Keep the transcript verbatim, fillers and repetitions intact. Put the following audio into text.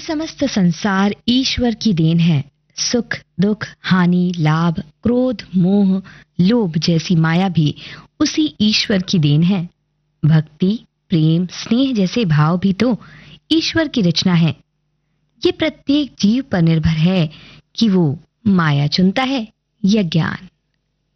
समस्त संसार ईश्वर की देन है। सुख, दुख, हानि, लाभ, क्रोध, मोह, लोभ जैसी माया भी उसी ईश्वर की देन है। भक्ति, प्रेम, स्नेह जैसे भाव भी तो ईश्वर की रचना है। ये प्रत्येक जीव पर निर्भर है कि वो माया चुनता है या ज्ञान।